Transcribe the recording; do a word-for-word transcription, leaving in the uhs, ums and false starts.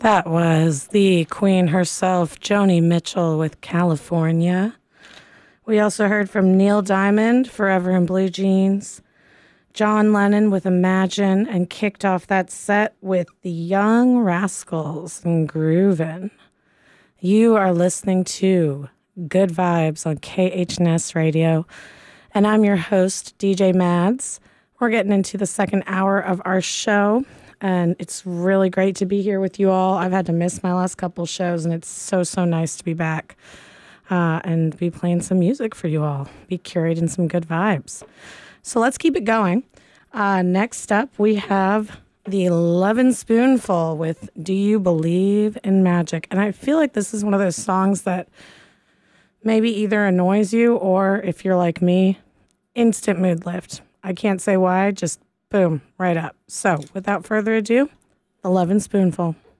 That was the queen herself, Joni Mitchell with California. We also heard from Neil Diamond, Forever in Blue Jeans, John Lennon with Imagine, and kicked off that set with the Young Rascals and Groovin'. You are listening to Good Vibes on K H N S Radio, and I'm your host, D J Mads. We're getting into the second hour of our show, and it's really great to be here with you all. I've had to miss my last couple shows, and it's so, so nice to be back uh, and be playing some music for you all, be curating some good vibes. So let's keep it going. Uh, next up, we have the Lovin' Spoonful with Do You Believe in Magic? And I feel like this is one of those songs that maybe either annoys you or, if you're like me, instant mood lift. I can't say why, just boom, right up. So, without further ado, The Lovin' Spoonful.